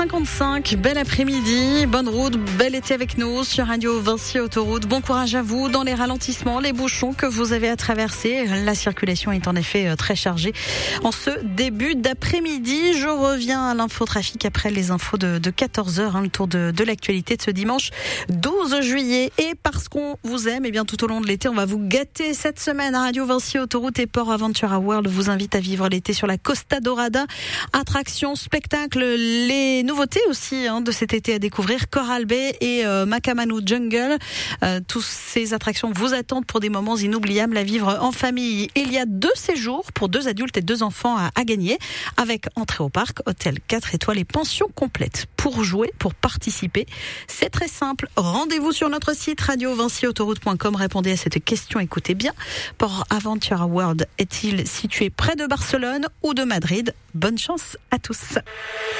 55, bel après-midi, bonne route, bel été avec nous sur Radio Vinci Autoroute. Bon courage à vous dans les ralentissements, les bouchons que vous avez à traverser. La circulation est en effet très chargée en ce début d'après-midi. Je reviens à l'infotrafic après les infos de 14h, le tour de l'actualité de ce dimanche 12 juillet. Et parce qu'on vous aime, et bien tout au long de l'été, on va vous gâter cette semaine à Radio Vinci Autoroute et Port Aventura World vous invite à vivre l'été sur la Costa Dorada. Attractions, spectacles, les nouveautés aussi de cet été à découvrir, Coral Bay et Makamanu Jungle. Tous ces attractions vous attendent pour des moments inoubliables à vivre en famille. Il y a 2 séjours pour 2 adultes et 2 enfants à gagner avec entrée au parc, hôtel 4 étoiles et pension complète. Pour jouer, pour participer, c'est très simple. Rendez-vous sur notre site radiovinciautoroute.com. Répondez à cette question, écoutez bien. Port Aventura World est-il situé près de Barcelone ou de Madrid? Bonne chance à tous.